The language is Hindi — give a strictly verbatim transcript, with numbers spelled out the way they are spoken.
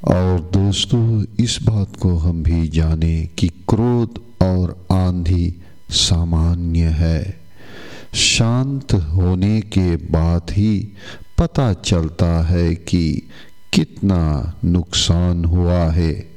और दोस्तों, इस बात को हम भी जाने कि क्रोध और आंधी सामान्य है। शांत होने के बाद ही पता चलता है कि कितना नुकसान हुआ है।